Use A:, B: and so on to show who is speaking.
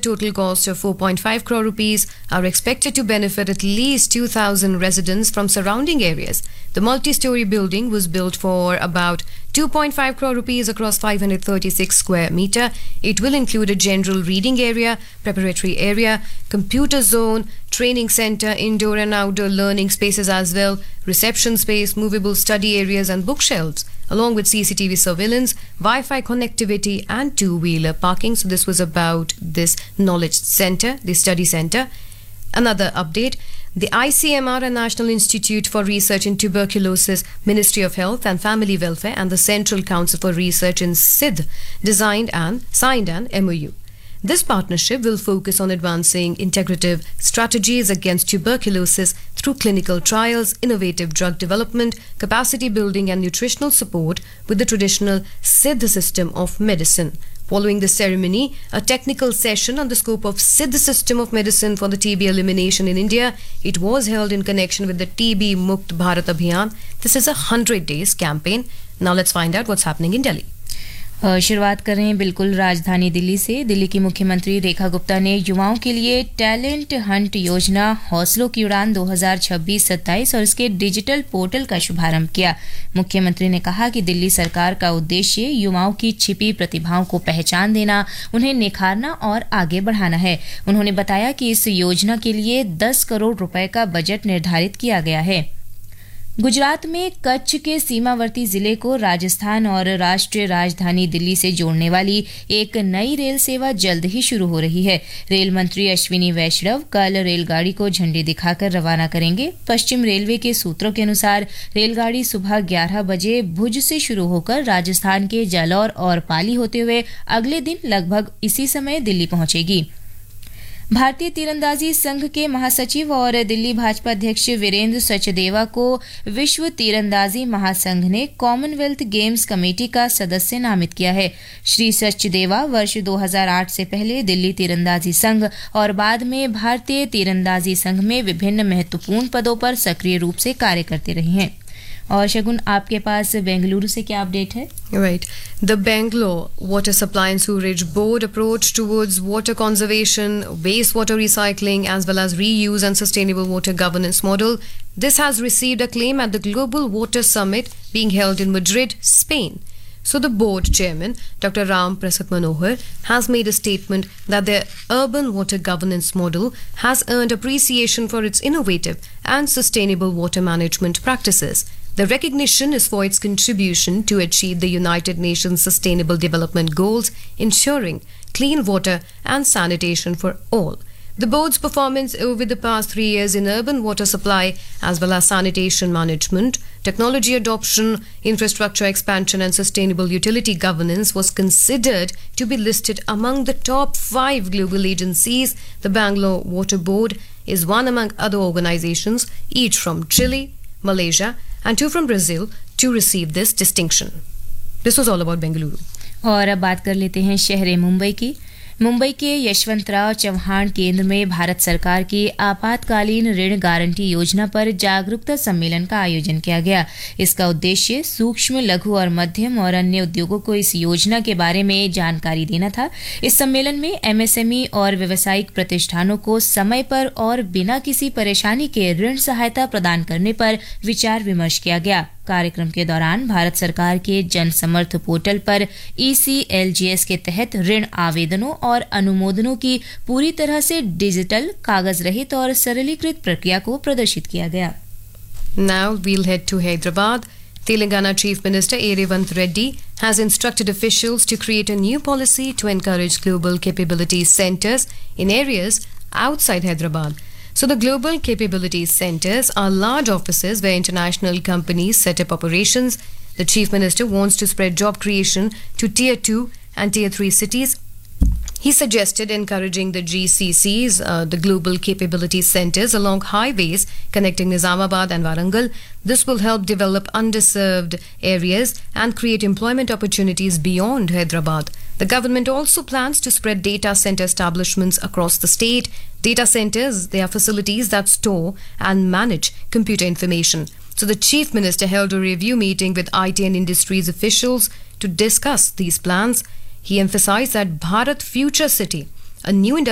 A: total cost of 4.5 crore rupees, are expected to benefit at least 2,000 residents from surrounding areas. The multi-story building was built for about 2.5 crore rupees across 536 square meter. It will include a general reading area, preparatory area, computer zone, training center, indoor and outdoor learning spaces as well, reception space, movable study areas and bookshelves, along with CCTV surveillance, Wi-Fi connectivity and two-wheeler parking. So this was about this knowledge center, the study center. Another update, the ICMR and National Institute for Research in Tuberculosis, Ministry of Health and Family Welfare and the Central Council for Research in SIDH signed an MOU. This partnership will focus on advancing integrative strategies against tuberculosis through clinical trials, innovative drug development, capacity building and nutritional support with the traditional SIDH system of medicine. Following the ceremony, a technical session on the scope of SIDH system of medicine for the TB elimination in India. It was held in connection with the TB Mukt Bharat Abhiyan. This is a 100 days campaign. Now let's find out what's happening in Delhi.
B: शुरुआत कर रहे हैं बिल्कुल राजधानी दिल्ली से। दिल्ली की मुख्यमंत्री रेखा गुप्ता ने युवाओं के लिए टैलेंट हंट योजना हौसलों की उड़ान 2026-27 और इसके डिजिटल पोर्टल का शुभारंभ किया। मुख्यमंत्री ने कहा कि दिल्ली सरकार का उद्देश्य युवाओं की छिपी प्रतिभाओं को पहचान देना, उन्हें निखारना और आगे बढ़ाना है। उन्होंने बताया कि इस योजना के लिए 10 करोड़ रुपए का बजट निर्धारित किया गया है। गुजरात में कच्छ के सीमावर्ती जिले को राजस्थान और राष्ट्रीय राजधानी दिल्ली से जोड़ने वाली एक नई रेल सेवा जल्द ही शुरू हो रही है। रेल मंत्री अश्विनी वैष्णव कल रेलगाड़ी को झंडी दिखाकर रवाना करेंगे। पश्चिम रेलवे के सूत्रों के अनुसार रेलगाड़ी सुबह 11 बजे भुज से शुरू होकर राजस्थान के जालौर और पाली होते हुए अगले दिन लगभग इसी समय दिल्ली पहुंचेगी। भारतीय तीरंदाजी संघ के महासचिव और दिल्ली भाजपा अध्यक्ष वीरेंद्र सचदेवा को विश्व तीरंदाजी महासंघ ने कॉमनवेल्थ गेम्स कमेटी का सदस्य नामित किया है। श्री सचदेवा वर्ष 2008 से पहले दिल्ली तीरंदाजी संघ और बाद में भारतीय तीरंदाजी संघ में विभिन्न महत्वपूर्ण पदों पर सक्रिय रूप से कार्य करते रहे हैं। और शगुन, आपके पास बेंगलुरु से क्या अपडेट है?
A: Right. The Bangalore Water Supply and Sewerage Board approach towards water conservation, wastewater recycling as well as reuse and sustainable water governance model. This has received acclaim at the Global Water Summit being held in Madrid, Spain. So the board chairman, Dr. Ram Prasad Manohar, has made a statement that their urban water governance model has earned appreciation for its innovative and sustainable water management practices. The recognition is for its contribution to achieve the United Nations Sustainable Development Goals, ensuring clean water and sanitation for all. The board's performance over the past 3 years in urban water supply as well as sanitation management, technology adoption, infrastructure expansion and sustainable utility governance was considered to be listed among the top 5 global agencies. The Bangalore Water Board is one among other organizations, each from Chile, Malaysia and 2 from Brazil, to receive this distinction. This was all about Bengaluru.
B: और अब बात कर लेते हैं शहर मुंबई की। मुंबई के यशवंतराव चव्हाण केंद्र में भारत सरकार की आपातकालीन ऋण गारंटी योजना पर जागरूकता सम्मेलन का आयोजन किया गया। इसका उद्देश्य सूक्ष्म, लघु और मध्यम और अन्य उद्योगों को इस योजना के बारे में जानकारी देना था। इस सम्मेलन में एमएसएमई और व्यावसायिक प्रतिष्ठानों को समय पर और बिना किसी परेशानी के ऋण सहायता प्रदान करने पर विचार विमर्श किया गया। कार्यक्रम के दौरान भारत सरकार के जन समर्थ पोर्टल पर ECLGS के तहत ऋण आवेदनों और अनुमोदनों की पूरी तरह से डिजिटल, कागज रहित और सरलीकृत प्रक्रिया को प्रदर्शित किया गया।
A: Now we'll head to Hyderabad. Telangana Chief Minister A. Revanth Reddy has instructed officials to create a new policy to encourage global capability centers in areas outside Hyderabad. So the global capability centers are large offices where international companies set up operations. The Chief Minister wants to spread job creation to Tier 2 and Tier 3 cities. He suggested encouraging the GCCs, the Global Capability Centers, along highways connecting Nizamabad and Warangal. This will help develop underserved areas and create employment opportunities beyond Hyderabad. The government also plans to spread data center establishments across the state. Data centers, they are facilities that store and manage computer information. So the Chief Minister held a review meeting with IT and industries officials to discuss these plans. He emphasized that Bharat Future City, a new